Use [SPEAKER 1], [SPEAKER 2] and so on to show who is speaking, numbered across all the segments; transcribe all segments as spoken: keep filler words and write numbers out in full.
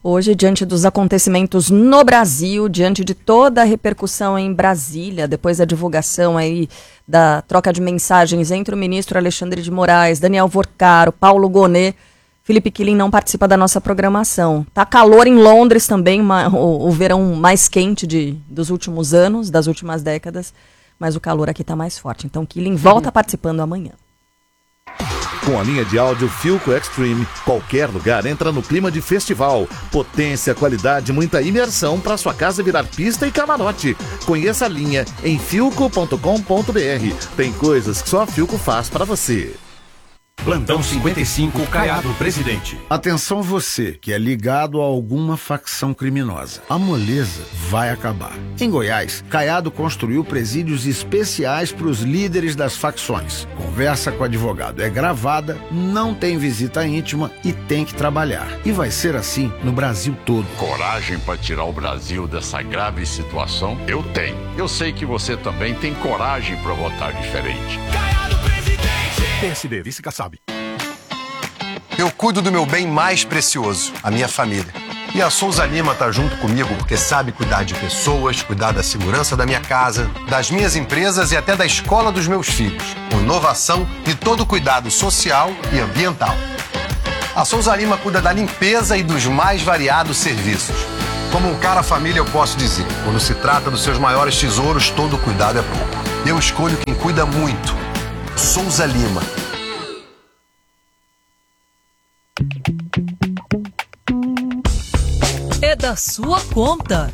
[SPEAKER 1] Hoje, diante dos acontecimentos no Brasil, diante de toda a repercussão em Brasília, depois da divulgação aí da troca de mensagens entre o ministro Alexandre de Moraes, Daniel Vorcaro, Paulo Gonet, Felipe Quilin não participa da nossa programação. Tá calor em Londres também, uma, o, o verão mais quente de, dos últimos anos, das últimas décadas, mas o calor aqui tá mais forte. Então, Quilin volta participando amanhã.
[SPEAKER 2] Com a linha de áudio Philco Extreme, qualquer lugar entra no clima de festival. Potência, qualidade, muita imersão para sua casa virar pista e camarote. Conheça a linha em philco ponto com ponto b r. Tem coisas que só a Philco faz para você.
[SPEAKER 3] Plantão cinquenta e cinco, Caiado Presidente.
[SPEAKER 4] Atenção você que é ligado a alguma facção criminosa. A moleza vai acabar. Em Goiás, Caiado construiu presídios especiais para os líderes das facções. Conversa com o advogado é gravada, não tem visita íntima e tem que trabalhar. E vai ser assim no Brasil todo.
[SPEAKER 5] Coragem para tirar o Brasil dessa grave situação? Eu tenho. Eu sei que você também tem coragem para votar diferente.
[SPEAKER 3] Caiado Presidente! P S D, vice Kassab.
[SPEAKER 6] Eu cuido do meu bem mais precioso, a minha família. E a Souza Lima tá junto comigo porque sabe cuidar de pessoas, cuidar da segurança da minha casa, das minhas empresas e até da escola dos meus filhos, com inovação e todo cuidado social e ambiental. A Souza Lima cuida da limpeza e dos mais variados serviços. Como um cara família eu posso dizer, quando se trata dos seus maiores tesouros, todo cuidado é pouco. Eu escolho quem cuida muito. Souza Lima.
[SPEAKER 7] É da sua conta.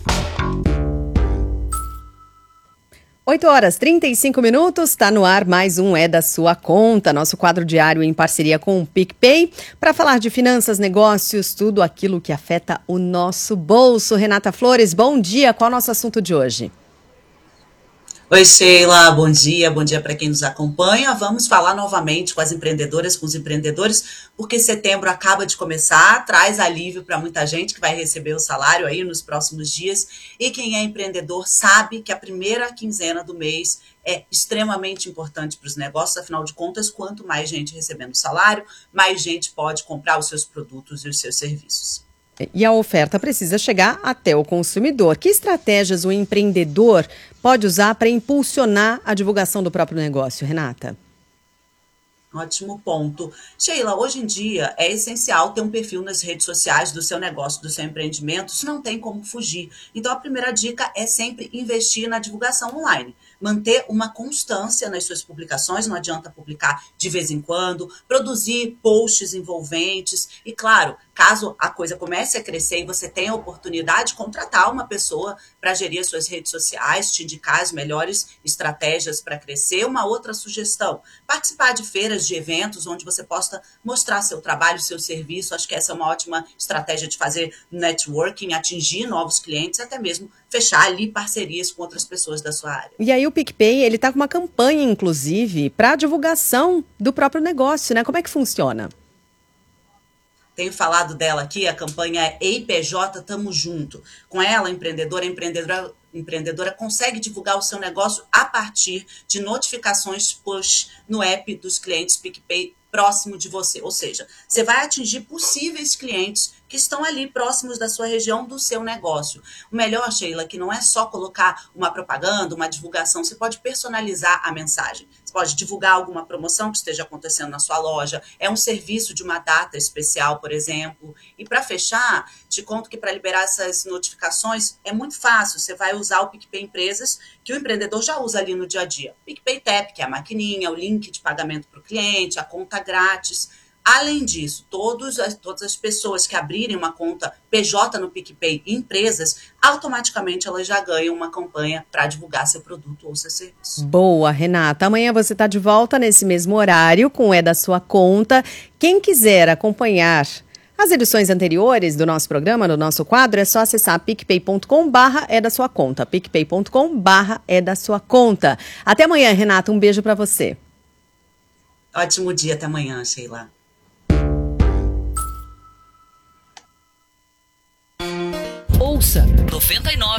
[SPEAKER 1] oito horas e trinta e cinco minutos, está no ar mais um É da Sua Conta, nosso quadro diário em parceria com o PicPay, para falar de finanças, negócios, tudo aquilo que afeta o nosso bolso. Renata Flores, bom dia, qual é o nosso assunto de hoje?
[SPEAKER 8] Oi, Sheila, bom dia, bom dia para quem nos acompanha. Vamos falar novamente com as empreendedoras, com os empreendedores, porque setembro acaba de começar, traz alívio para muita gente que vai receber o salário aí nos próximos dias. E quem é empreendedor sabe que a primeira quinzena do mês é extremamente importante para os negócios, afinal de contas, quanto mais gente recebendo salário, mais gente pode comprar os seus produtos e os seus serviços.
[SPEAKER 1] E a oferta precisa chegar até o consumidor. Que estratégias o empreendedor pode usar para impulsionar a divulgação do próprio negócio, Renata?
[SPEAKER 8] Ótimo ponto. Sheila, hoje em dia é essencial ter um perfil nas redes sociais do seu negócio, do seu empreendimento. Isso não tem como fugir. Então, a primeira dica é sempre investir na divulgação online. Manter uma constância nas suas publicações, não adianta publicar de vez em quando, produzir posts envolventes e, claro, caso a coisa comece a crescer e você tenha a oportunidade, contratar uma pessoa para gerir as suas redes sociais, te indicar as melhores estratégias para crescer. Uma outra sugestão, participar de feiras, de eventos onde você possa mostrar seu trabalho, seu serviço. Acho que essa é uma ótima estratégia de fazer networking, atingir novos clientes, até mesmo fechar ali parcerias com outras pessoas da sua área.
[SPEAKER 1] E aí o PicPay, ele está com uma campanha, inclusive, para divulgação do próprio negócio, né? Como é que funciona?
[SPEAKER 8] Tenho falado dela aqui, a campanha é E I P J Tamo Junto. Com ela, empreendedora, empreendedora, empreendedora consegue divulgar o seu negócio a partir de notificações push no app dos clientes PicPay próximo de você. Ou seja, você vai atingir possíveis clientes que estão ali próximos da sua região, do seu negócio. O melhor, Sheila, que não é só colocar uma propaganda, uma divulgação, você pode personalizar a mensagem. Você pode divulgar alguma promoção que esteja acontecendo na sua loja, é um serviço de uma data especial, por exemplo. E para fechar, te conto que para liberar essas notificações é muito fácil. Você vai usar o PicPay Empresas, que o empreendedor já usa ali no dia a dia. PicPay Tap, que é a maquininha, o link de pagamento para o cliente, a conta grátis. Além disso, todos as, todas as pessoas que abrirem uma conta P J no PicPay Empresas, automaticamente elas já ganham uma campanha para divulgar seu produto ou seu serviço.
[SPEAKER 1] Boa, Renata. Amanhã você está de volta nesse mesmo horário com É da Sua Conta. Quem quiser acompanhar as edições anteriores do nosso programa, do nosso quadro, é só acessar picpay ponto com barra é da sua conta. picpay ponto com barra é da sua conta. Até amanhã, Renata. Um beijo para você.
[SPEAKER 8] Ótimo dia. Até amanhã, Sheila.
[SPEAKER 7] Ouça noventa e nove